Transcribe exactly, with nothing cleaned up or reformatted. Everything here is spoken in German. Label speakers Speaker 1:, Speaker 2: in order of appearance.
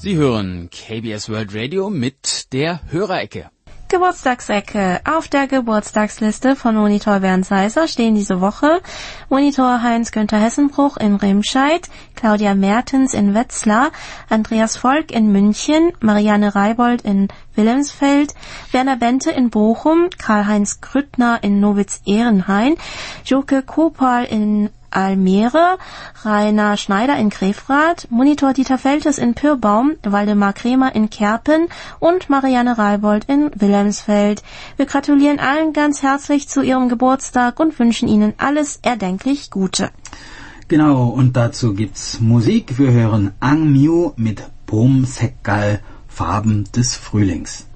Speaker 1: Sie hören K B S World Radio mit der Hörerecke.
Speaker 2: Geburtstagsecke. Auf der Geburtstagsliste von Monitor Bernd Seiser stehen diese Woche Monitor Heinz-Günther Hessenbruch in Remscheid, Claudia Mertens in Wetzlar, Andreas Volk in München, Marianne Reibold in Wilhelmsfeld, Werner Bente in Bochum, Karl-Heinz Grüttner in Nowitz-Ehrenhain, Joke Kopal in Almere, Rainer Schneider in Grefrath, Monitor Dieter Feltes in Pyrbaum, Waldemar Kremer in Kerpen und Marianne Reibold in Wilhelmsfeld. Wir gratulieren allen ganz herzlich zu ihrem Geburtstag und wünschen ihnen alles erdenklich Gute.
Speaker 3: Genau, und dazu gibt's Musik. Wir hören Ang Miu mit Bom Sekkal, Farben des Frühlings.